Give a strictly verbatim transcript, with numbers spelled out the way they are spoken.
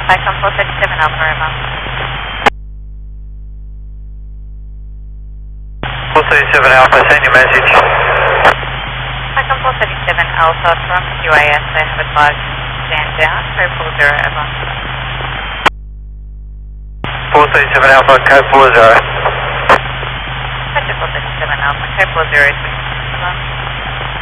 Icon four thirty-seven Alpha Romeo. four thirty-seven Alpha, send your message. Icon four thirty-seven Alpha from Q A S, they have advised stand down, code four zero, over. four thirty-seven Alpha, code four zero. Roger four thirty-seven Alpha, code four zero, over.